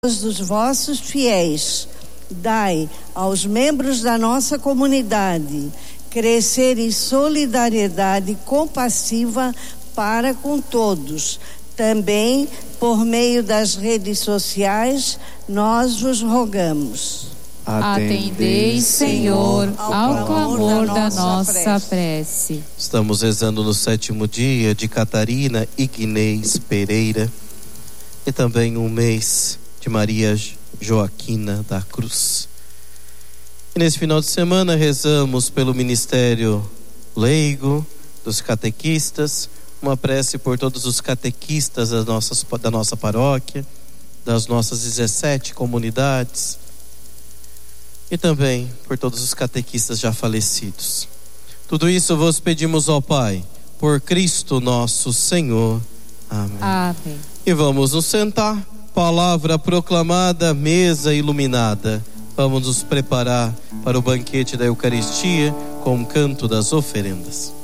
dos vossos fiéis, dai aos membros da nossa comunidade crescer em solidariedade compassiva para com todos. Também, por meio das redes sociais, nós vos rogamos. Atendei, Senhor, ao clamor da nossa prece. Estamos rezando no 7º dia de Catarina Ignez Pereira e também um mês de Maria Joaquina da Cruz. E nesse final de semana rezamos pelo ministério leigo dos catequistas, uma prece por todos os catequistas da nossa paróquia, das nossas 17 comunidades, e também por todos os catequistas já falecidos. Tudo isso vos pedimos ao Pai, por Cristo nosso Senhor. Amém. Amém. E vamos nos sentar. Palavra proclamada, mesa iluminada. Vamos nos preparar para o banquete da Eucaristia com o canto das oferendas.